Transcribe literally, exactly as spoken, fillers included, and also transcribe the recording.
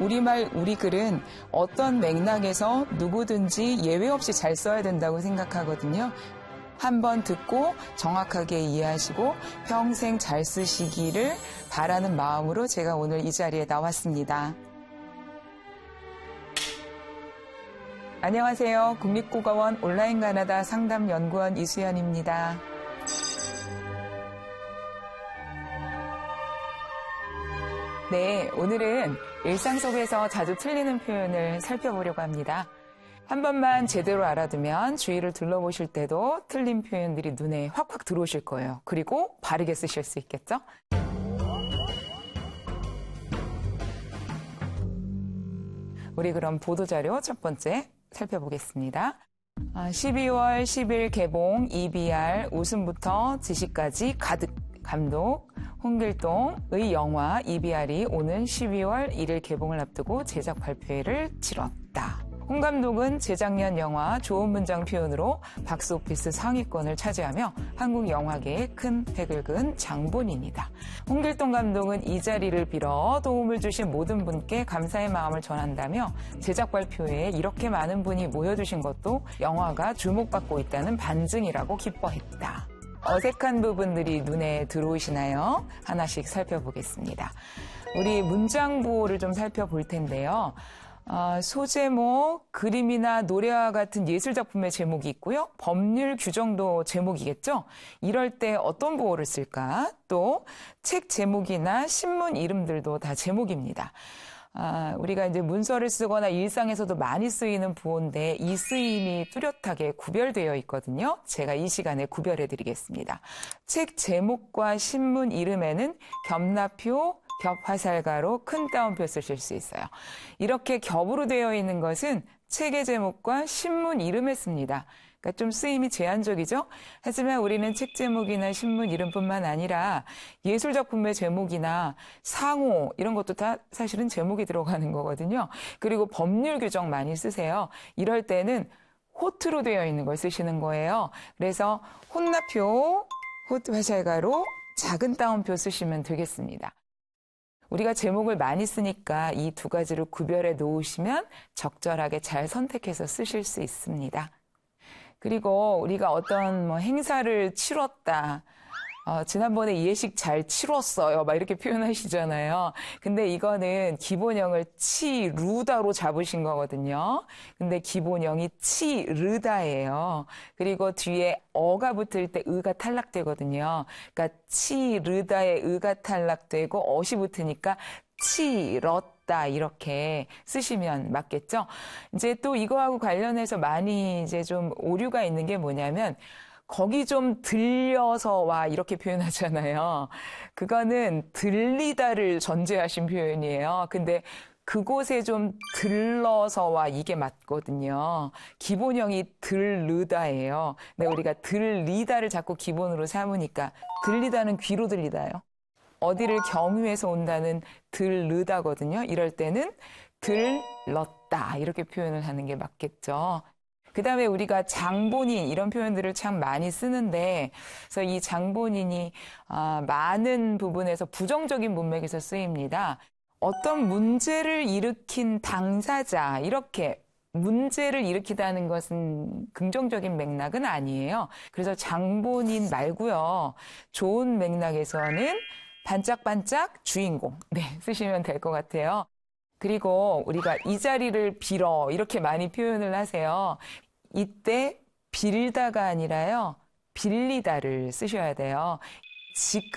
우리말, 우리 글은 어떤 맥락에서 누구든지 예외 없이 잘 써야 된다고 생각하거든요. 한번 듣고 정확하게 이해하시고 평생 잘 쓰시기를 바라는 마음으로 제가 오늘 이 자리에 나왔습니다. 안녕하세요. 국립국어원 온라인 가나다 상담연구원 이수연입니다. 네, 오늘은 일상 속에서 자주 틀리는 표현을 살펴보려고 합니다. 한 번만 제대로 알아두면 주위를 둘러보실 때도 틀린 표현들이 눈에 확확 들어오실 거예요. 그리고 바르게 쓰실 수 있겠죠? 우리 그럼 보도자료 첫 번째 살펴보겠습니다. 십이월 십일 개봉 이비알 웃음부터 지시까지 가득 감독 홍길동의 영화 이비알이 오는 십이월 일일 개봉을 앞두고 제작 발표회를 치렀다. 홍 감독은 재작년 영화 좋은 문장 표현으로 박스오피스 상위권을 차지하며 한국 영화계에 큰 획을 그은 장본인이다. 홍길동 감독은 이 자리를 빌어 도움을 주신 모든 분께 감사의 마음을 전한다며 제작 발표회에 이렇게 많은 분이 모여주신 것도 영화가 주목받고 있다는 반증이라고 기뻐했다. 어색한 부분들이 눈에 들어오시나요? 하나씩 살펴보겠습니다. 우리 문장 부호를 좀 살펴볼 텐데요. 어, 소제목, 그림이나 노래와 같은 예술작품의 제목이 있고요. 법률 규정도 제목이겠죠? 이럴 때 어떤 부호를 쓸까? 또 책 제목이나 신문 이름들도 다 제목입니다. 아, 우리가 이제 문서를 쓰거나 일상에서도 많이 쓰이는 부호인데 이 쓰임이 뚜렷하게 구별되어 있거든요. 제가 이 시간에 구별해 드리겠습니다. 책 제목과 신문 이름에는 겹나표, 겹화살가로 큰 따옴표 쓰실 수 있어요. 이렇게 겹으로 되어 있는 것은 책의 제목과 신문 이름에 씁니다. 그러니까 좀 쓰임이 제한적이죠? 하지만 우리는 책 제목이나 신문 이름뿐만 아니라 예술작품의 제목이나 상호 이런 것도 다 사실은 제목이 들어가는 거거든요. 그리고 법률 규정 많이 쓰세요. 이럴 때는 호트로 되어 있는 걸 쓰시는 거예요. 그래서 혼나표, 호트 화살가로 작은 따옴표 쓰시면 되겠습니다. 우리가 제목을 많이 쓰니까 이 두 가지를 구별해 놓으시면 적절하게 잘 선택해서 쓰실 수 있습니다. 그리고 우리가 어떤 뭐 행사를 치렀다. 어, 지난번에 예식 잘 치렀어요. 막 이렇게 표현하시잖아요. 근데 이거는 기본형을 치루다로 잡으신 거거든요. 근데 기본형이 치르다예요. 그리고 뒤에 어가 붙을 때 의가 탈락되거든요. 그러니까 치르다에 의가 탈락되고 어시 붙으니까 치렀다 이렇게 쓰시면 맞겠죠? 이제 또 이거하고 관련해서 많이 이제 좀 오류가 있는 게 뭐냐면 거기 좀 들려서 와 이렇게 표현하잖아요. 그거는 들리다를 전제하신 표현이에요. 근데 그곳에 좀 들러서 와 이게 맞거든요. 기본형이 들르다예요. 근데 우리가 들리다를 자꾸 기본으로 삼으니까 들리다는 귀로 들리다요. 어디를 경유해서 온다는 들르다거든요. 이럴 때는 들렀다 이렇게 표현을 하는 게 맞겠죠. 그 다음에 우리가 장본인 이런 표현들을 참 많이 쓰는데 그래서 이 장본인이 많은 부분에서 부정적인 문맥에서 쓰입니다. 어떤 문제를 일으킨 당사자 이렇게 문제를 일으키다는 것은 긍정적인 맥락은 아니에요. 그래서 장본인 말고요. 좋은 맥락에서는 반짝반짝 주인공 네 쓰시면 될 것 같아요. 그리고 우리가 이 자리를 빌어 이렇게 많이 표현을 하세요. 이때 빌다가 아니라요. 빌리다를 쓰셔야 돼요. 지금